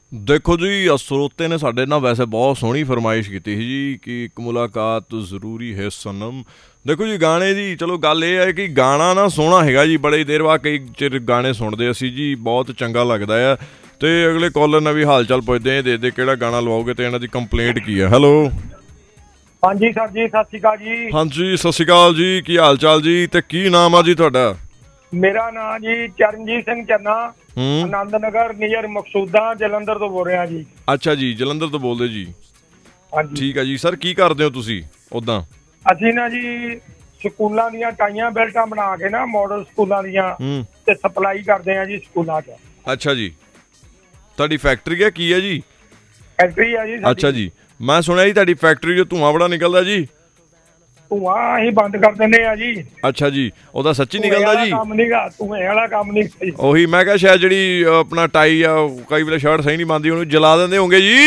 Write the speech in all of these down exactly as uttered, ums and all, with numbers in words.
ਦੇਖੋ ਜੀ, ਸਰੋਤੇ ਨੇ ਸਾਡੇ ਨਾਲ ਵੈਸੇ ਬਹੁਤ ਸੋਹਣੀ ਫਰਮਾਇਸ਼ ਕੀਤੀ ਸੀ ਜੀ ਕਿ ਇੱਕ ਮੁਲਾਕਾਤ ਜ਼ਰੂਰੀ ਹੈ ਸਨਮ। ਦੇਖੋ ਜੀ, ਗਾਣੇ ਦੀ ਚਲੋ ਗੱਲ ਇਹ ਹੈ ਕਿ ਗਾਣਾ ਨਾ ਸੋਹਣਾ ਹੈਗਾ ਜੀ, ਬੜੇ ਦੇਰ ਬਾਅਦ ਕਈ ਚਿਰ ਗਾਣੇ ਸੁਣਦੇ ਅਸੀਂ ਜੀ, ਬਹੁਤ ਚੰਗਾ ਲੱਗਦਾ ਆ। ਅਤੇ ਅਗਲੇ ਕਾਲਰ ਨਾਲ ਵੀ ਹਾਲ ਚਾਲ ਪੁੱਛਦੇ ਆ, ਦੇ ਦੇ ਕਿਹੜਾ ਗਾਣਾ ਲਵਾਓਗੇ ਅਤੇ ਇਹਨਾਂ ਦੀ ਕੰਪਲੇਂਟ ਕੀ ਹੈ। ਹੈਲੋ ਹਾਂਜੀ ਸਰ ਜੀ, ਸਤਿ ਸ਼੍ਰੀ ਅਕਾਲ ਜੀ। ਹਾਂਜੀ ਸਤਿ ਸ਼੍ਰੀ ਅਕਾਲ ਜੀ, ਕੀ ਹਾਲ ਚਾਲ ਜੀ ਅਤੇ ਕੀ ਨਾਮ ਆ ਜੀ ਤੁਹਾਡਾ? ਮੇਰਾ ਨਾਮ ਜੀ ਚਰਨਜੀਤ ਸਿੰਘ ਚੰਨਾ, ਆਨੰਦ ਨਗਰ ਨੀਅਰ ਮਕਸੂਦਾਂ, ਜਲੰਧਰ ਤੋਂ ਬੋਲ ਰਿਹਾ ਜੀ। ਅੱਛਾ ਜੀ, ਜਲੰਧਰ ਤੋਂ ਬੋਲਦੇ ਜੀ। ਹਾਂਜੀ ਠੀਕ ਹੈ ਜੀ। ਸਰ ਕੀ ਕਰਦੇ ਹੋ ਤੁਸੀਂ ਉੱਦਾਂ? ਅਸੀਂ ਨਾ ਜੀ ਸਕੂਲਾਂ ਦੀਆਂ ਟਾਈਆਂ ਬੈਲਟਾਂ ਬਣਾ ਕੇ ਨਾ, ਮਾਡਲ ਸਕੂਲਾਂ ਦੀਆਂ, ਤੇ ਸਪਲਾਈ ਕਰਦੇ ਆ ਜੀ ਸਕੂਲਾਂ 'ਚ। ਅੱਛਾ ਜੀ, ਤੁਹਾਡੀ ਫੈਕਟਰੀ ਹੈ ਕੀ ਹੈ ਜੀ? ਫੈਕਟਰੀ ਆ ਜੀ। ਅੱਛਾ ਜੀ, ਮੈਂ ਸੁਣਿਆ ਜੀ ਤੁਹਾਡੀ ਫੈਕਟਰੀ 'ਚੋਂ ਧੂੰਆਂ ਬੜਾ ਨਿਕਲਦਾ ਜੀ। ਧੂੰਆਂ ਅਸੀਂ ਬੰਦ ਕਰ ਦਿੰਦੇ ਆ ਜੀ। ਅੱਛਾ ਜੀ, ਉਹਦਾ ਸੱਚੀ ਨਿਕਲਦਾ ਜੀ? ਕੰਮ ਨਹੀਂਗਾ, ਧੂਏ ਵਾਲਾ ਕੰਮ ਨਹੀਂ। ਉਹੀ ਮੈਂ ਕਿਹਾ ਸ਼ਾਇਦ ਜਿਹੜੀ ਆਪਣਾ ਟਾਈ ਆ, ਕਈ ਵੇਲੇ ਸ਼ਰਟ ਸਹੀ ਨਹੀਂ ਬਣਦੀ, ਉਹਨੂੰ ਜਲਾ ਦਿੰਦੇ ਹੋਗੇ ਜੀ।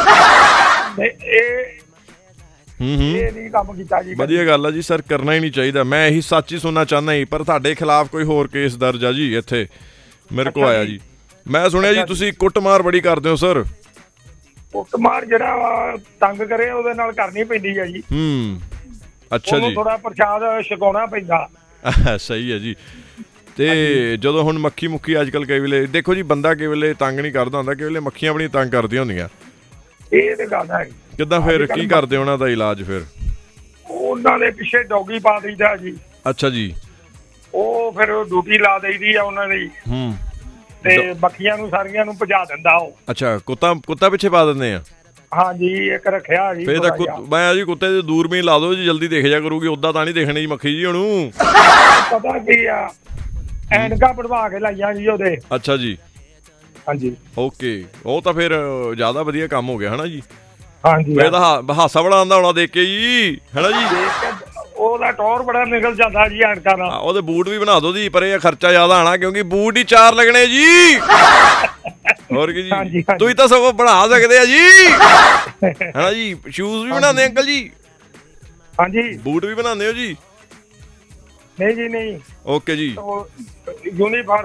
ਇਹ ਇਹ ਨਹੀਂ ਕੰਮ ਕੀਤਾ ਜੀ। ਵਧੀਆ ਗੱਲ ਆ ਜੀ ਸਰ, ਕਰਨਾ ਹੀ ਨਹੀਂ ਚਾਹੀਦਾ। ਮੈਂ ਇਹੀ ਸੱਚ ਹੀ ਸੁਣਨਾ ਚਾਹੁੰਦਾ ਸੀ, ਪਰ ਤੁਹਾਡੇ ਖਿਲਾਫ ਕੋਈ ਹੋਰ ਕੇਸ ਦਰਜ ਆ ਜੀ ਇੱਥੇ ਮੇਰੇ ਕੋਲ ਆਇਆ ਜੀ। ਮੈਂ ਸੁਣਿਆ ਜੀ ਤੁਸੀਂ ਕੁੱਟਮਾਰ ਬੜੀ ਕਰਦੇ ਹੋ ਸਰ। ਕੁੱਟਮਾਰ ਜਿਹੜਾ ਤੰਗ ਕਰੇ ਉਹਦੇ ਨਾਲ ਕਰਨੀ ਪੈਂਦੀ ਹੈ ਜੀ। ਹੂੰ, ਅੱਛਾ ਜੀ, ਥੋੜਾ ਪ੍ਰਸ਼ਾਦ ਛਕਾਉਣਾ ਪੈਂਦਾ। ਸਹੀ ਹੈ ਜੀ। ਤੇ ਜਦੋਂ ਹੁਣ ਮੱਖੀ ਮੁੱਖੀ ਅੱਜ ਕੱਲ੍ਹ ਕਈ ਵੇਲੇ ਦੇਖੋ ਜੀ, ਬੰਦਾ ਕਈ ਵੇਲੇ ਤੰਗ ਨਹੀਂ ਕਰਦਾ ਹੁੰਦਾ, ਕਈ ਵੇਲੇ ਮੱਖੀਆਂ ਆਪਣੀ ਤੰਗ ਕਰਦੀਆਂ ਹੁੰਦੀਆਂ। ਇਹ ਤੇ ਗੱਲ ਹੈ। ਕਿੱਦਾਂ ਫਿਰ ਕੀ ਕਰਦੇ ਉਹਨਾਂ ਦਾ ਇਲਾਜ? ਫਿਰ ਉਹਨਾਂ ਦੇ ਪਿੱਛੇ ਡੌਗੀ ਪਾ ਦਈਦਾ ਜੀ। ਅੱਛਾ ਜੀ, ਉਹ ਫਿਰ ਡਿਊਟੀ ਲਾ ਦਈਦੀ ਆ ਉਹਨਾਂ ਦੀ। ਹੂੰ, ਤੇ ਮੱਖੀਆਂ ਨੂੰ ਸਾਰੀਆਂ ਨੂੰ ਭਜਾ ਦਿੰਦਾ ਉਹ। ਅੱਛਾ, ਕੁੱਤਾ ਕੁੱਤਾ ਪਿੱਛੇ ਪਾ ਦਿੰਦੇ ਆ? ਹਾਂਜੀ, ਇੱਕ ਰੱਖਿਆ ਜੀ। ਫਿਰ ਤਾਂ ਮੈਂ ਜੀ ਕੁੱਤੇ ਦੀ ਦੂਰਬੀਨ ਲਾ ਦਿਓ ਜੀ, ਜਲਦੀ ਦਿਖ ਜਾ ਕਰੂਗੀ, ਓਦਾਂ ਤਾਂ ਨਹੀਂ ਦੇਖਣੀ ਜੀ ਮੱਖੀ ਜੀ ਉਹਨੂੰ। ਪਤਾ ਕੀ ਆ, ਐਨਕਾਂ ਬਣਵਾ ਕੇ ਲਾਈਆਂ ਜੀ ਉਹਦੇ। ਅੱਛਾ ਜੀ, ਹਾਂਜੀ, ਓਕੇ। ਉਹ ਤਾਂ ਫਿਰ ਜ਼ਿਆਦਾ ਵਧੀਆ ਕੰਮ ਹੋ ਗਿਆ ਹਨਾ ਜੀ। ਹਾਂਜੀ, ਇਹ ਤਾਂ ਹਾਸਾ ਬੜਾ ਆਉਂਦਾ ਹੋਣਾ ਦੇਖ ਕੇ ਜੀ, ਹੈਨਾ ਜੀ। ਉਹਦਾ ਟੌਰ ਬੜਾ ਨਿਕਲ ਜਾਂਦਾ ਜੀ ਐਨਕਾਂ ਨਾਲ। ਉਹਦੇ ਬੂਟ ਵੀ ਬਣਾ ਦੋ ਜੀ, ਪਰ ਇਹ ਖਰਚਾ ਜ਼ਿਆਦਾ ਆਣਾ ਕਿਉਂਕਿ ਬੂਟ ਹੀ ਚਾਰ ਲੱਗਣੇ ਜੀ। ਹੋਰ ਕੀ ਜੀ, ਤੁਸੀਂ ਤਾਂ ਸਗੋਂ ਬਣਾ ਸਕਦੇ ਆ ਜੀ, ਹੈਨਾ ਜੀ। ਸ਼ੂਜ਼ ਵੀ ਬਣਾਉਂਦੇ ਅੰਕਲ ਜੀ? ਹਾਂਜੀ। ਬੂਟ ਵੀ ਬਣਾਉਂਦੇ ਹੋ ਜੀ? ਨਹੀਂ ਜੀ ਨਹੀਂ। ਓਕੇ ਜੀ। ਯੂਨੀਫਾਰਮ